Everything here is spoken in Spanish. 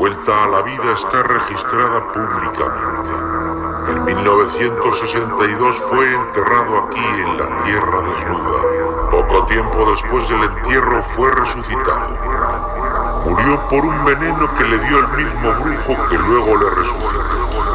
vuelta a la vida está registrada públicamente. En 1962 fue enterrado aquí en la tierra desnuda. Poco tiempo después del entierro fue resucitado. Murió por un veneno que le dio el mismo brujo que luego le resucitó.